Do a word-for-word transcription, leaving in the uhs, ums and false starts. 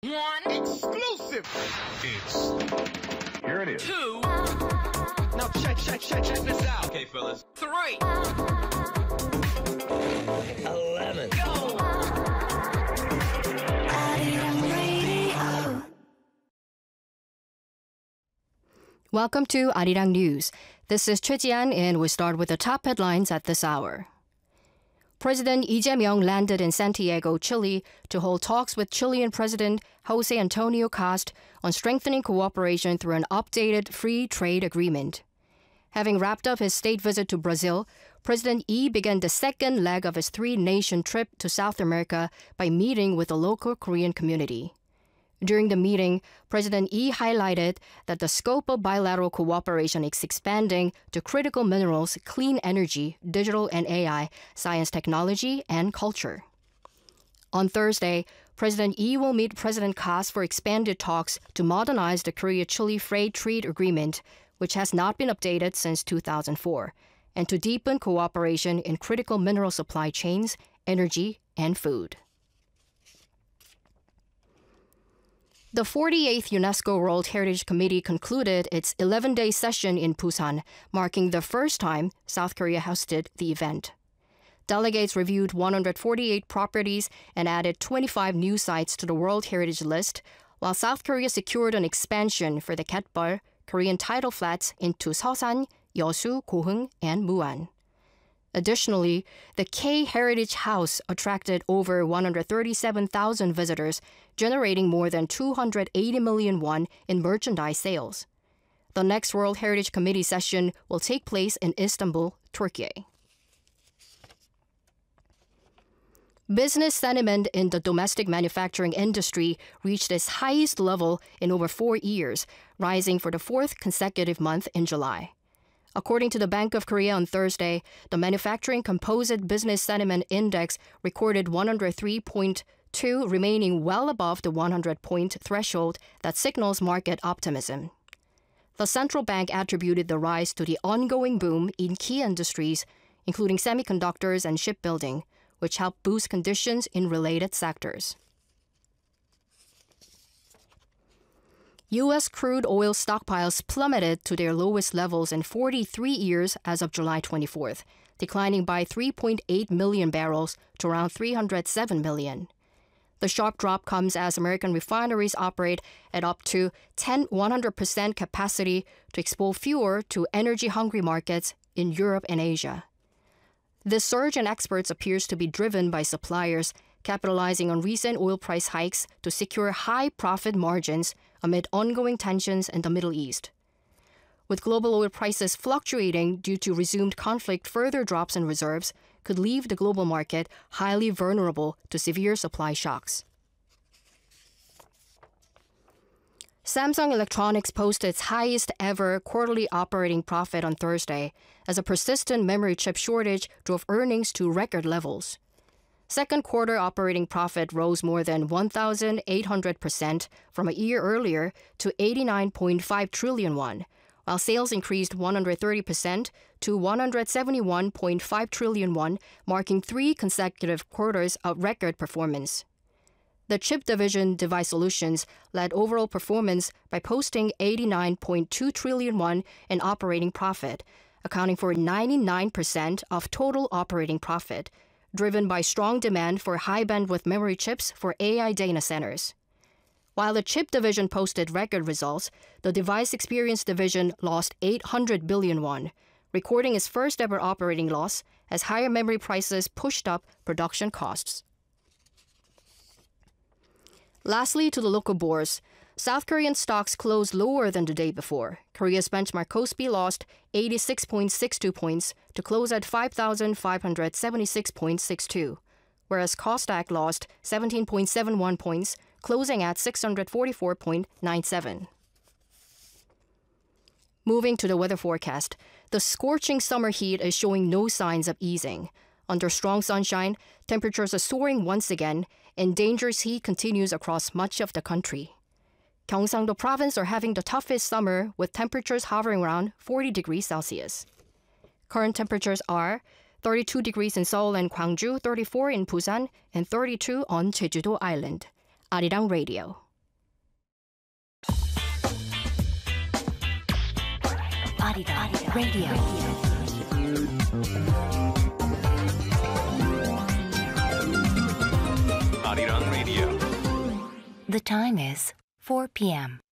One exclusive. It's here it is. Two. Now check, check, check, check this out. Okay, fellas. Three. Eleven. Go. Welcome to Arirang News. This is Choi Ji-an, and we start with the top headlines at this hour. President Lee Jae-myung landed in Santiago, Chile, to hold talks with Chilean President Jose Antonio Cast on strengthening cooperation through an updated free trade agreement. Having wrapped up his state visit to Brazil, President Lee began the second leg of his three-nation trip to South America by meeting with the local Korean community. During the meeting, President Lee highlighted that the scope of bilateral cooperation is expanding to critical minerals, clean energy, digital and A I, science technology, and culture. On Thursday, President Lee will meet President Cast for expanded talks to modernize the Korea-Chile Free Trade Agreement, which has not been updated since two thousand four, and to deepen cooperation in critical mineral supply chains, energy, and food. The forty-eighth UNESCO World Heritage Committee concluded its eleven-day session in Busan, marking the first time South Korea hosted the event. Delegates reviewed one hundred forty-eight properties and added twenty-five new sites to the World Heritage List, while South Korea secured an expansion for the Ketbal, Korean tidal flats, into Seosan, Yeosu, Goheung, and Muan. Additionally, the K Heritage House attracted over one hundred thirty-seven thousand visitors, generating more than two hundred eighty million won in merchandise sales. The next World Heritage Committee session will take place in Istanbul, Turkey. Business sentiment in the domestic manufacturing industry reached its highest level in over four years, rising for the fourth consecutive month in July. According to the Bank of Korea on Thursday, the Manufacturing Composite Business Sentiment Index recorded one hundred three point two, remaining well above the one hundred point threshold that signals market optimism. The central bank attributed the rise to the ongoing boom in key industries, including semiconductors and shipbuilding, which helped boost conditions in related sectors. U S crude oil stockpiles plummeted to their lowest levels in forty-three years as of July twenty-fourth, declining by three point eight million barrels to around three hundred seven million. The sharp drop comes as American refineries operate at up to ten to one hundred percent capacity to export fuel to energy-hungry markets in Europe and Asia. This surge in exports appears to be driven by suppliers capitalizing on recent oil price hikes to secure high profit margins amid ongoing tensions in the Middle East. With global oil prices fluctuating due to resumed conflict, further drops in reserves could leave the global market highly vulnerable to severe supply shocks. Samsung Electronics posted its highest ever quarterly operating profit on Thursday as a persistent memory chip shortage drove earnings to record levels. Second quarter operating profit rose more than one thousand eight hundred percent from a year earlier to eighty-nine point five trillion won, while sales increased one hundred thirty percent to one hundred seventy-one point five trillion won, marking three consecutive quarters of record performance. The chip division, Device Solutions, led overall performance by posting eighty-nine point two trillion won in operating profit, accounting for ninety-nine percent of total operating profit, driven by strong demand for high-bandwidth memory chips for A I data centers. While the chip division posted record results, the Device Experience division lost eight hundred billion won, recording its first-ever operating loss as higher memory prices pushed up production costs. Lastly, to the local bourse, South Korean stocks closed lower than the day before. Korea's benchmark Kospi lost eighty-six point six two points to close at five thousand five hundred seventy-six point six two, whereas Kosdaq lost seventeen point seven one points, closing at six hundred forty-four point nine seven. Moving to the weather forecast, the scorching summer heat is showing no signs of easing. Under strong sunshine, temperatures are soaring once again, and dangerous heat continues across much of the country. Gyeongsangdo Province are having the toughest summer with temperatures hovering around forty degrees Celsius. Current temperatures are thirty-two degrees in Seoul and Gwangju, thirty-four in Busan, and thirty-two on Jeju-do Island. Arirang Radio. Arirang Radio. Arirang Radio. The time is four p.m.